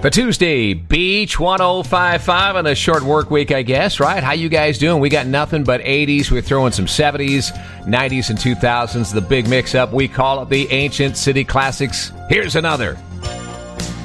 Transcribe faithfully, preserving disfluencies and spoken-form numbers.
A Tuesday, Beach one oh five point five on a short work week, I guess, right? How you guys doing? We got nothing but eighties. We're throwing some seventies, nineties, and two thousands. The big mix-up. We call it the Ancient City Classics. Here's another.